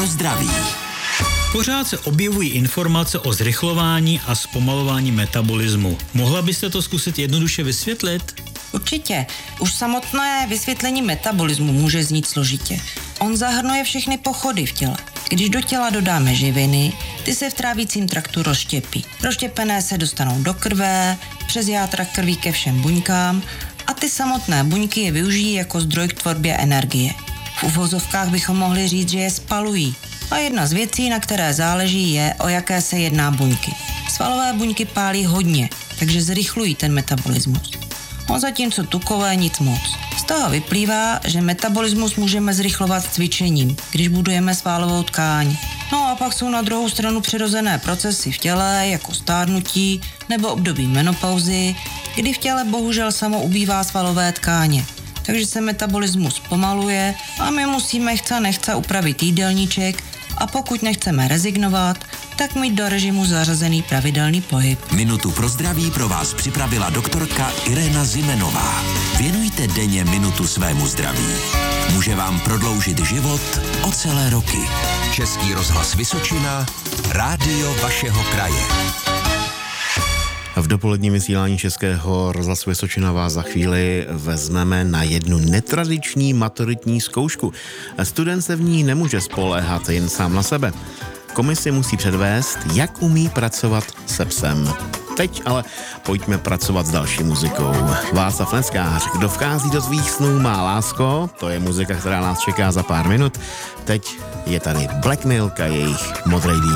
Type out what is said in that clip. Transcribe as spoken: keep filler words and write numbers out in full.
Zdraví. Pořád se objevují informace o zrychlování a zpomalování metabolismu. Mohla byste to zkusit jednoduše vysvětlit? Určitě. Už samotné vysvětlení metabolismu může znít složitě. On zahrnuje všechny pochody v těle. Když do těla dodáme živiny, ty se v trávicím traktu rozštěpí. Rozštěpené se dostanou do krve, přes játra krví ke všem buňkám a ty samotné buňky je využijí jako zdroj k tvorbě energie. V uvozovkách bychom mohli říct, že je spalují. A jedna z věcí, na které záleží, je, o jaké se jedná buňky. Svalové buňky pálí hodně, takže zrychlují ten metabolismus. On zatímco tukové nic moc. Z toho vyplývá, že metabolismus můžeme zrychlovat cvičením, když budujeme svalovou tkáň. No a pak jsou na druhou stranu přirozené procesy v těle, jako stárnutí nebo období menopauzy, kdy v těle bohužel samo ubývá svalové tkáně. Takže se metabolismus pomaluje a my musíme chce nechce upravit jídelníček a pokud nechceme rezignovat, tak mít do režimu zařazený pravidelný pohyb. Minutu pro zdraví pro vás připravila doktorka Irena Zimenová. Věnujte denně minutu svému zdraví. Může vám prodloužit život o celé roky. Český rozhlas Vysočina, rádio vašeho kraje. V dopoledním vysílání Českého rozhlasu Vysočina vás za chvíli vezmeme na jednu netradiční maturitní zkoušku. Student se v ní nemůže spoléhat jen sám na sebe. Komisi musí předvést, jak umí pracovat se psem. Teď ale pojďme pracovat s další muzikou. Václav Neckář, kdo vchází do tvých snů, má lásko, to je muzika, která nás čeká za pár minut. Teď je tady Black Milk a jejich Modrý dým.